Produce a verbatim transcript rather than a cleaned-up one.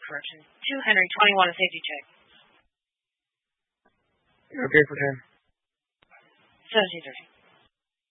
correction. Two Henry twenty-one, a safety check. You're okay for ten. Seventeen thirty.